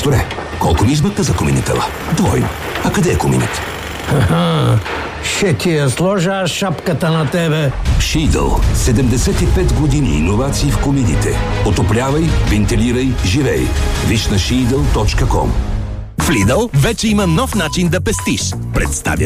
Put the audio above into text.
Майсторе, колко ми измъкна за коминитела? Двойно. А къде е коминът? Ще ти я сложа аз шапката на тебе. Шидъл. 75 години иновации в комините. Отоплявай, вентилирай, живей. Виж на Shidal.com. В Lidl вече има нов начин да пестиш. Представя